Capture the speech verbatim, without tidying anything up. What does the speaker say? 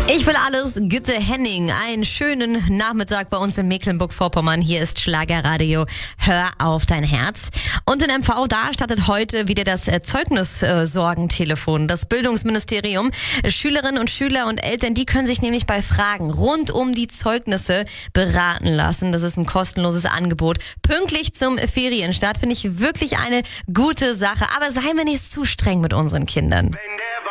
Ich will alles, Gitte Henning. Einen schönen Nachmittag bei uns in Mecklenburg-Vorpommern. Hier ist Schlagerradio. Hör auf dein Herz. Und in M V, da startet heute wieder das Zeugnissorgentelefon. Das Bildungsministerium. Schülerinnen und Schüler und Eltern, die können sich nämlich bei Fragen rund um die Zeugnisse beraten lassen. Das ist ein kostenloses Angebot. Pünktlich zum Ferienstart finde ich wirklich eine gute Sache. Aber seien wir nicht zu streng mit unseren Kindern. Wenn